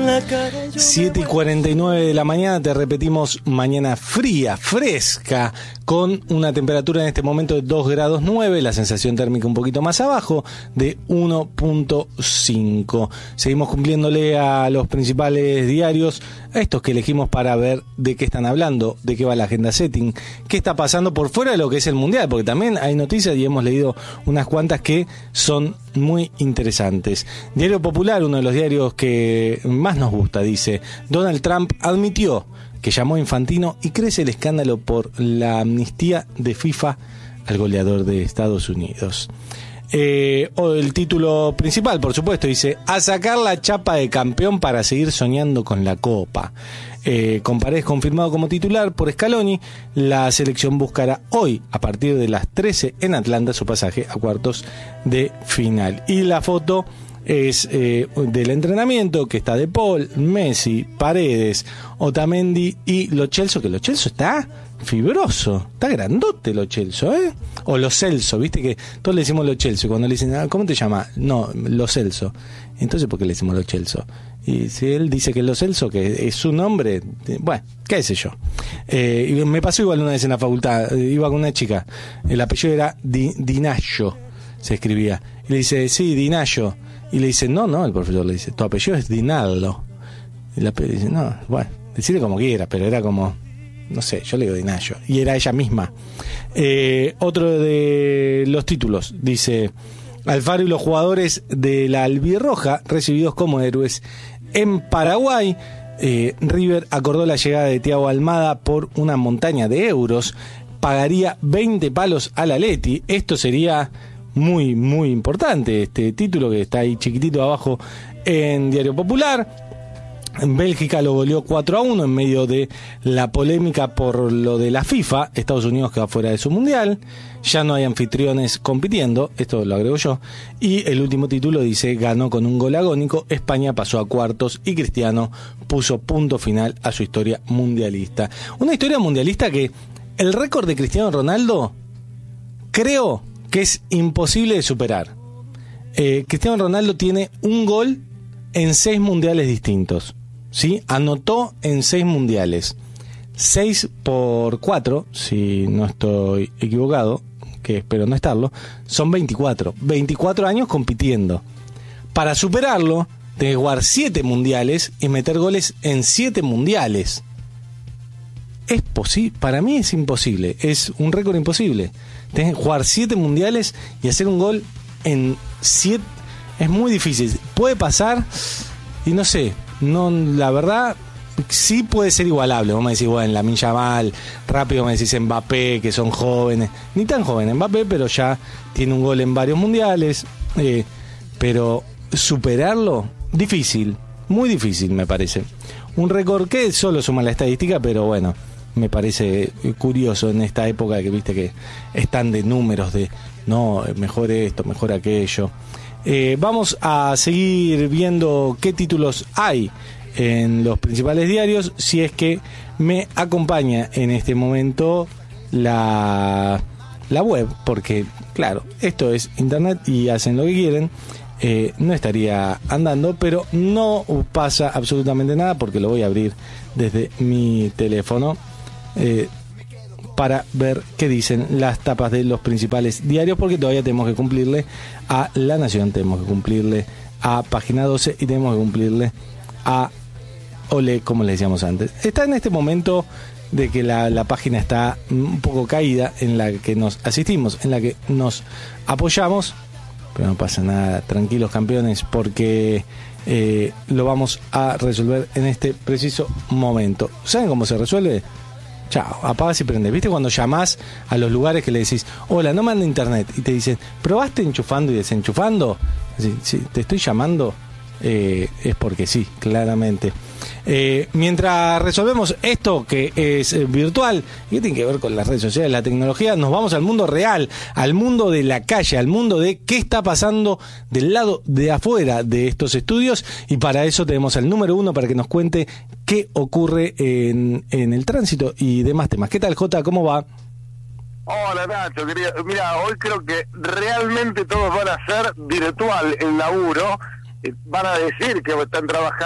7:49 de la mañana, te repetimos, mañana fría, fresca, con una temperatura en este momento de 2 grados 9, la sensación térmica un poquito más abajo, de 1.5. Seguimos cumpliéndole a los principales diarios, a estos que elegimos para ver de qué están hablando, de qué va la agenda setting, qué está pasando por fuera de lo que es el mundial, porque también hay noticias y hemos leído unas cuantas que son muy interesantes. Diario Popular, uno de los diarios que más nos gusta, dice: Donald Trump admitió que llamó a Infantino y crece el escándalo por la amnistía de FIFA al goleador de Estados Unidos. El título principal, por supuesto, dice: a sacar la chapa de campeón para seguir soñando con la Copa. Con Paredes confirmado como titular por Scaloni, la selección buscará hoy, a partir de las 13 en Atlanta, su pasaje a cuartos de final. Y la foto es del entrenamiento, que está De Paul, Messi, Paredes, Otamendi y Lo Celso, que Lo Celso está fibroso, está grandote Lo Celso, o Lo Celso, viste que todos le decimos Lo Celso, y cuando le dicen, ¿cómo te llamas? No, Lo Celso. Entonces, ¿por qué le decimos Lo Celso? Y si él dice que es Lo Celso, que es su nombre, bueno, qué sé yo. Y me pasó igual una vez en la facultad, iba con una chica, el apellido era Dinallo, se escribía, y le dice, sí, Dinallo, y le dice, no, el profesor le dice, tu apellido es Dinaldo, y la dice, no, bueno, decirle como quiera, pero era como, no sé, yo le digo Dinallo, y era ella misma. Otro de los títulos dice: Alfaro y los jugadores de la albirroja recibidos como héroes en Paraguay. River acordó la llegada de Thiago Almada por una montaña de euros, pagaría 20 palos al Atleti. Esto sería muy, muy importante, este título que está ahí chiquitito abajo en Diario Popular. Bélgica lo goleó 4-1 en medio de la polémica por lo de la FIFA. Estados Unidos queda fuera de su mundial. Ya no hay anfitriones compitiendo, esto lo agrego yo. Y el último título dice: ganó con un gol agónico, España pasó a cuartos y Cristiano puso punto final a su historia mundialista. Una historia mundialista que el récord de Cristiano Ronaldo creo que es imposible de superar. Cristiano Ronaldo tiene un gol en 6 mundiales distintos, ¿sí? Anotó en 6 mundiales. 6 por 4, si no estoy equivocado, que espero no estarlo, son 24. 24 años compitiendo. Para superarlo, tenés que jugar 7 mundiales y meter goles en 7 mundiales. Es posible, para mí es imposible, es un récord imposible. Tenés que jugar 7 mundiales y hacer un gol en 7. Es muy difícil. Puede pasar, y no sé, no, la verdad, sí puede ser igualable. Vamos a decir, bueno, Lamine Yamal, rápido me decís Mbappé, que son jóvenes, ni tan jóvenes Mbappé, pero ya tiene un gol en varios mundiales. Pero superarlo, difícil, muy difícil me parece. Un récord que solo suma la estadística, pero bueno, me parece curioso en esta época que viste que están de números, de no, mejor esto, mejor aquello. Vamos a seguir viendo qué títulos hay en los principales diarios, si es que me acompaña en este momento la web, porque claro, esto es internet y hacen lo que quieren. No estaría andando, pero no pasa absolutamente nada porque lo voy a abrir desde mi teléfono para ver qué dicen las tapas de los principales diarios, porque todavía tenemos que cumplirle a La Nación, tenemos que cumplirle a Página 12 y tenemos que cumplirle a Olé, como le decíamos antes. Está en este momento de que la página está un poco caída, en la que nos asistimos, en la que nos apoyamos, pero no pasa nada, tranquilos campeones, porque lo vamos a resolver en este preciso momento. ¿Saben cómo se resuelve? Chao, apagas y prendes. ¿Viste cuando llamás a los lugares que le decís, hola, no manda internet? Y te dicen, ¿probaste enchufando y desenchufando? Sí, te estoy llamando, es porque sí, claramente. Mientras resolvemos esto que es virtual y que tiene que ver con las redes sociales, la tecnología, nos vamos al mundo real, al mundo de la calle, al mundo de qué está pasando del lado de afuera de estos estudios, y para eso tenemos al número 1 para que nos cuente qué ocurre en el tránsito y demás temas. ¿Qué tal, Jota? ¿Cómo va? Hola, Nacho, querido. Mira, hoy creo que realmente todos van a ser virtual el laburo. Van a decir que están trabajando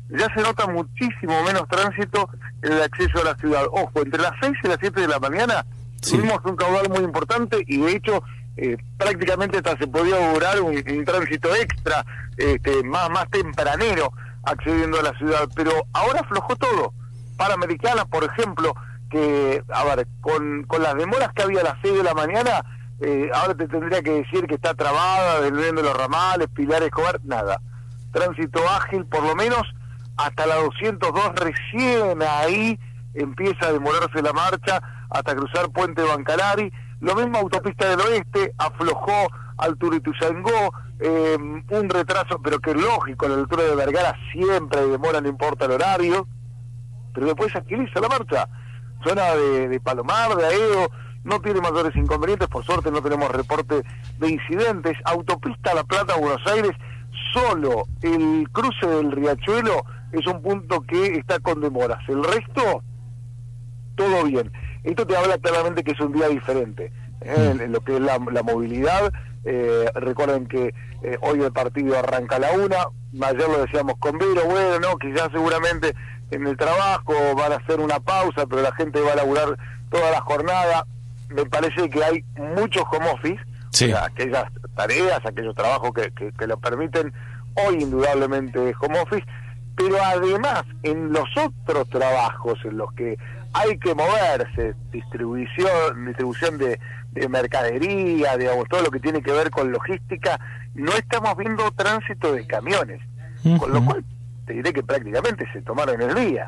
ya se nota muchísimo menos tránsito en el acceso a la ciudad. Ojo, entre las 6 y las 7 de la mañana tuvimos un caudal muy importante y de hecho prácticamente hasta se podía augurar un tránsito extra, más tempranero accediendo a la ciudad, pero ahora aflojó todo. Panamericana, por ejemplo, que, a ver, con las demoras que había a las 6 de la mañana, ahora te tendría que decir que está trabada, desviando los ramales, Pilar Escobar, nada. Tránsito ágil, por lo menos, hasta la 202, recién ahí empieza a demorarse la marcha, hasta cruzar Puente Bancalari. Lo mismo Autopista del Oeste, aflojó altura Ituzaingó, un retraso, pero que es lógico, a la altura de Vergara siempre hay demora, no importa el horario, pero después se agiliza la marcha. Zona de Palomar, de Aedo, no tiene mayores inconvenientes, por suerte no tenemos reporte de incidentes. Autopista La Plata, Buenos Aires, solo el cruce del Riachuelo es un punto que está con demoras, el resto, todo bien. Esto te habla claramente que es un día diferente, en lo que es la movilidad. Recuerden que hoy el partido arranca a la 1, ayer lo decíamos con Vero, bueno, quizás seguramente en el trabajo van a hacer una pausa, pero la gente va a laburar toda la jornada. Me parece que hay muchos home office, sí. O sea, aquellas tareas, aquellos trabajos que lo permiten, hoy indudablemente es home office, pero además en los otros trabajos en los que hay que moverse, distribución de mercadería, digamos, todo lo que tiene que ver con logística, no estamos viendo tránsito de camiones, con lo cual te diré que prácticamente se tomaron el día.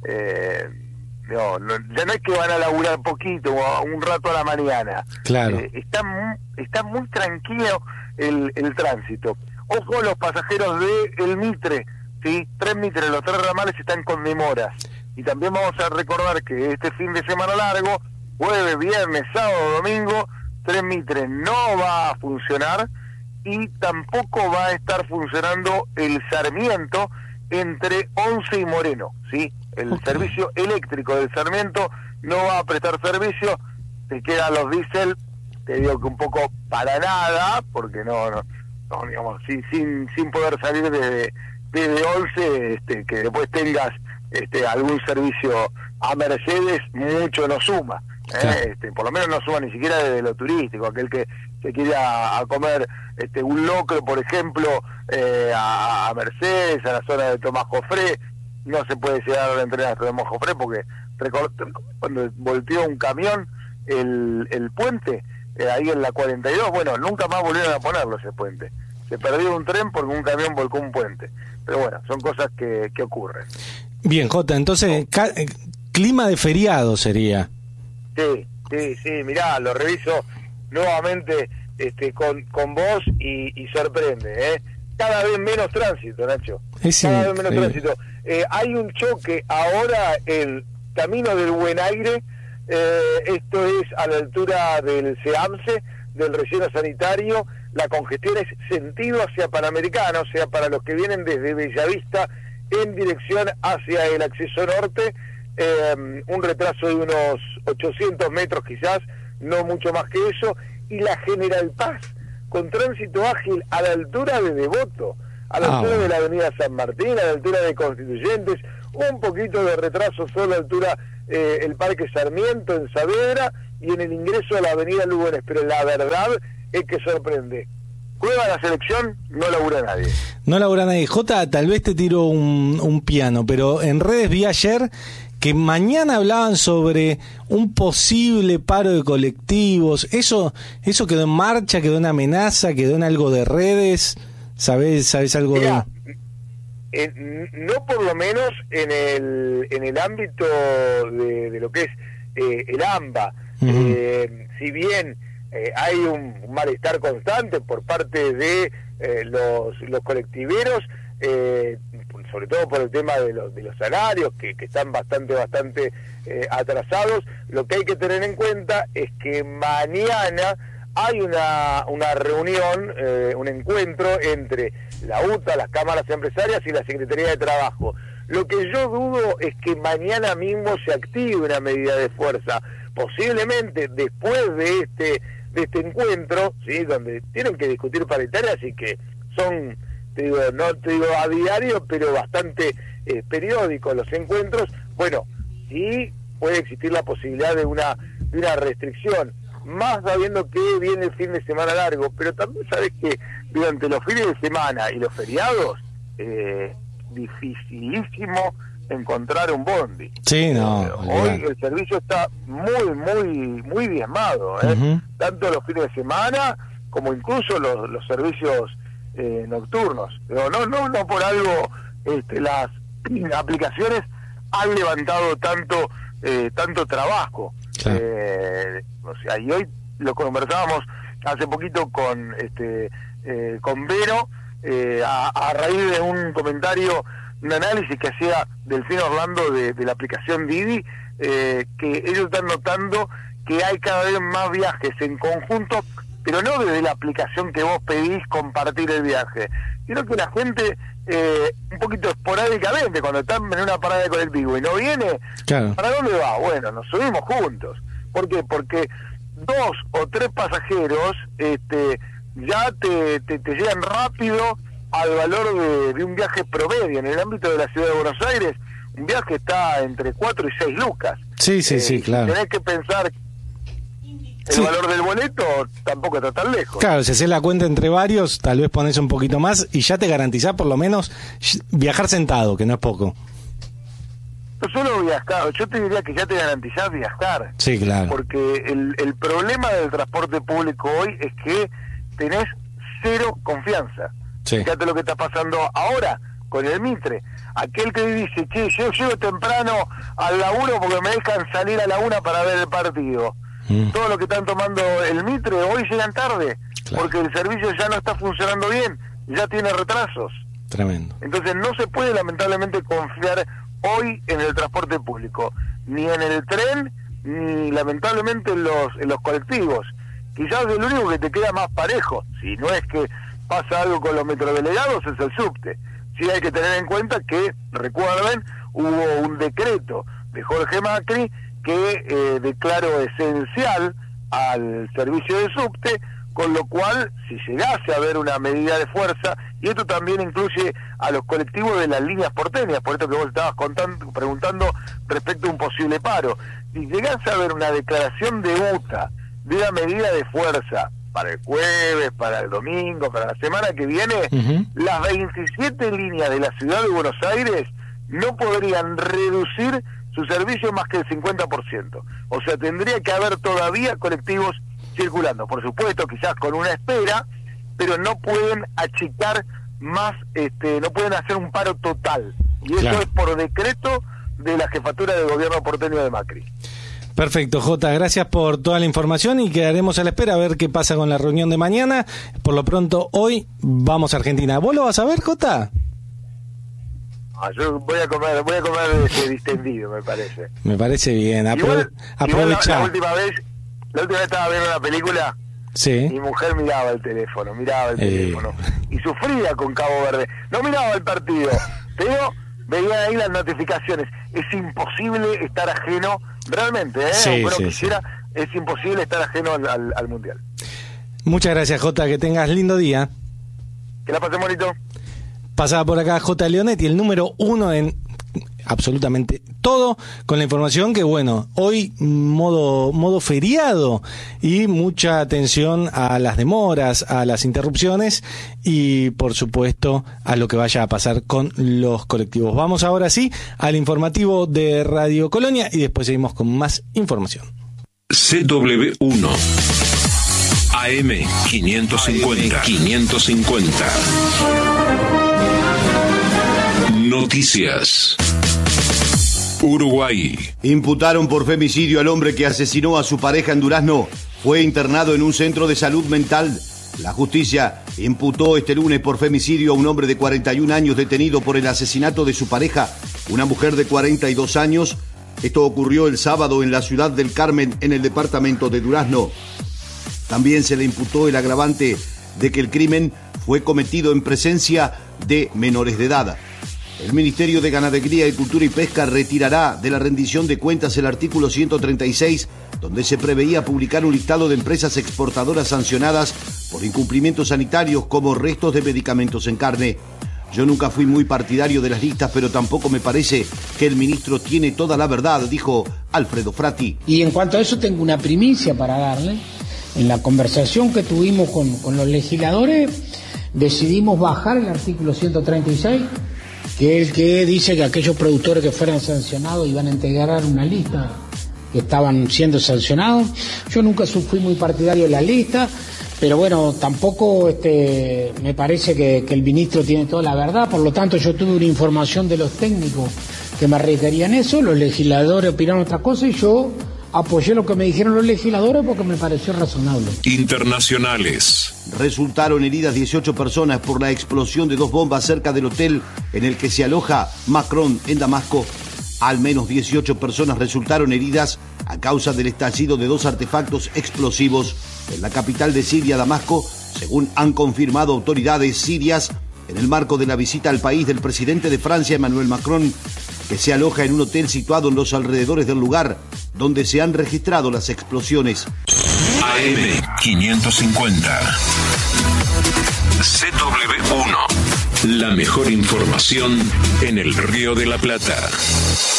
Ya no es que van a laburar poquito o un rato a la mañana. Claro. Está muy tranquilo el tránsito. Ojo los pasajeros del Mitre, ¿sí? 3 Mitre, los 3 ramales están con demoras. Y también vamos a recordar que este fin de semana largo, jueves, viernes, sábado, domingo, 3 Mitre no va a funcionar y tampoco va a estar funcionando el Sarmiento entre Once y Moreno, ¿sí? El servicio eléctrico del Sarmiento no va a prestar servicio, te quedan los diésel, te digo que un poco para nada, porque no digamos, sin poder salir de Once, que después tengas algún servicio a Mercedes, mucho no suma, claro. Por lo menos no suma ni siquiera desde lo turístico, aquel que se quiera a comer un locro, por ejemplo, a Mercedes, a la zona de Tomás Jofré, no se puede llegar a la entrega de Tomás Jofré porque cuando volteó un camión el puente, ahí en la 42, bueno, nunca más volvieron a ponerlo ese puente. Se perdió un tren porque un camión volcó un puente. Pero bueno, son cosas que ocurren. Bien, Jota, entonces, clima de feriado sería. Sí, mirá, lo reviso nuevamente con vos y sorprende, cada vez menos tránsito, Nacho. Cada vez menos tránsito. Hay un choque ahora en Camino del Buen Aire, esto es a la altura del SEAMSE, del relleno sanitario. La congestión es sentido hacia Panamericana, o sea, para los que vienen desde Bellavista en dirección hacia el acceso norte, un retraso de unos 800 metros quizás, no mucho más que eso, y la General Paz, con tránsito ágil a la altura de Devoto, a la altura de la avenida San Martín, a la altura de Constituyentes, un poquito de retraso solo a la altura el Parque Sarmiento en Saavedra y en el ingreso a la avenida Lugones, pero la verdad es que sorprende. Juega la selección, no labura nadie. No labura nadie. Jota, tal vez te tiro un piano, pero en redes vi ayer que mañana hablaban sobre un posible paro de colectivos. ¿Eso quedó en marcha, quedó en amenaza, quedó en algo de redes? ¿Sabés algo? Mirá, no por lo menos en el ámbito de lo que es el AMBA. Si bien hay un malestar constante por parte de los colectiveros, sobre todo por el tema de los salarios que están bastante atrasados. Lo que hay que tener en cuenta es que mañana hay una reunión, un encuentro entre la UTA, las cámaras empresarias y la Secretaría de Trabajo. Lo que yo dudo es que mañana mismo se active una medida de fuerza, posiblemente después de este encuentro, ¿sí?, donde tienen que discutir paritarias y que son no te digo a diario, pero bastante periódicos los encuentros. Bueno, sí puede existir la posibilidad de una restricción, más sabiendo que viene el fin de semana largo, pero también sabes que durante los fines de semana y los feriados, dificilísimo encontrar un bondi. Sí, no. Hoy el servicio está muy diezmado, tanto los fines de semana como incluso los servicios nocturnos. Pero no por algo las aplicaciones han levantado tanto trabajo. Claro. O sea, y hoy lo conversábamos hace poquito con Vero, a raíz de un comentario, un análisis que hacía Delfino Orlando de la aplicación Didi, que ellos están notando que hay cada vez más viajes en conjunto, pero no desde la aplicación que vos pedís compartir el viaje, sino que la gente un poquito esporádicamente, cuando están en una parada de colectivo y no viene, claro. ¿Para dónde va? Bueno, nos subimos juntos. ¿Por qué? Porque 2 o 3 pasajeros ya te llegan rápido al valor de un viaje promedio. En el ámbito de la ciudad de Buenos Aires, un viaje está entre 4 y 6 lucas. Sí, claro. Tenés que pensar el valor del boleto tampoco está tan lejos. Claro, si haces la cuenta entre varios, tal vez pones un poquito más y ya te garantizás por lo menos viajar sentado, que no es poco. No solo viajar, yo te diría que ya te garantizás viajar. Sí, claro. Porque el problema del transporte público hoy es que tenés cero confianza. Sí. Fíjate lo que está pasando ahora con el Mitre. Aquel que dice, che, yo llego temprano al laburo porque me dejan salir a la 1 para ver el partido. Todos los que están tomando el Mitre hoy llegan tarde, claro. Porque el servicio ya no está funcionando bien, ya tiene retrasos. Tremendo. Entonces no se puede lamentablemente confiar hoy en el transporte público, ni en el tren, ni lamentablemente en los colectivos. Quizás el único que te queda más parejo, si no es que pasa algo con los metrodelegados, es el subte. Sí hay que tener en cuenta que, recuerden, hubo un decreto de Jorge Macri que declaró esencial al servicio de subte, con lo cual, si llegase a haber una medida de fuerza, y esto también incluye a los colectivos de las líneas porteñas, por esto que vos estabas preguntando respecto a un posible paro, si llegase a haber una declaración de UTA, de una medida de fuerza, para el jueves, para el domingo, para la semana que viene, las 27 líneas de la ciudad de Buenos Aires no podrían reducir su servicio más que el 50%. O sea, tendría que haber todavía colectivos circulando. Por supuesto, quizás con una espera, pero no pueden achicar más, no pueden hacer un paro total. Y eso claro. Es por decreto de la jefatura de gobierno porteño de Macri. Perfecto, Jota, gracias por toda la información y quedaremos a la espera a ver qué pasa con la reunión de mañana. Por lo pronto, hoy vamos a Argentina. ¿Vos lo vas a ver, Jota? Yo voy a comer distendido, me parece. Me parece bien. Aprovechá. La última vez estaba viendo una película. Sí. Mi mujer miraba el teléfono y sufría con Cabo Verde. No miraba el partido, pero veía ahí las notificaciones. Es imposible estar ajeno, realmente, sí, aunque no sí, quisiera, sí. Es imposible estar ajeno al Mundial. Muchas gracias, Jota, que tengas lindo día. Que la pasen bonito. Pasaba por acá J. Leonetti, el número 1 en absolutamente todo, con la información que, bueno, hoy modo feriado y mucha atención a las demoras, a las interrupciones y, por supuesto, a lo que vaya a pasar con los colectivos. Vamos ahora sí al informativo de Radio Colonia y después seguimos con más información. CW1 AM 550. Noticias. Uruguay. Imputaron por femicidio al hombre que asesinó a su pareja en Durazno. Fue internado en un centro de salud mental. La justicia imputó este lunes por femicidio a un hombre de 41 años detenido por el asesinato de su pareja, una mujer de 42 años. Esto ocurrió el sábado en la ciudad del Carmen, en el departamento de Durazno. También se le imputó el agravante de que el crimen fue cometido en presencia de menores de edad. El Ministerio de Ganadería, Agricultura y Pesca retirará de la rendición de cuentas el artículo 136 donde se preveía publicar un listado de empresas exportadoras sancionadas por incumplimientos sanitarios como restos de medicamentos en carne. Yo nunca fui muy partidario de las listas, pero tampoco me parece que el ministro tiene toda la verdad, dijo Alfredo Frati. Y en cuanto a eso tengo una primicia para darle. En la conversación que tuvimos con los legisladores, decidimos bajar el artículo 136, que es el que dice que aquellos productores que fueran sancionados iban a integrar una lista que estaban siendo sancionados. Yo nunca fui muy partidario de la lista, pero bueno, tampoco me parece que el ministro tiene toda la verdad. Por lo tanto, yo tuve una información de los técnicos que me requerían eso, los legisladores opinaron otra cosa y yo apoyé lo que me dijeron los legisladores porque me pareció razonable. Internacionales. Resultaron heridas 18 personas por la explosión de 2 bombas cerca del hotel en el que se aloja Macron en Damasco. Al menos 18 personas resultaron heridas a causa del estallido de 2 artefactos explosivos en la capital de Siria, Damasco, según han confirmado autoridades sirias en el marco de la visita al país del presidente de Francia, Emmanuel Macron, que se aloja en un hotel situado en los alrededores del lugar donde se han registrado las explosiones. AM 550. CW1. La mejor información en el Río de la Plata.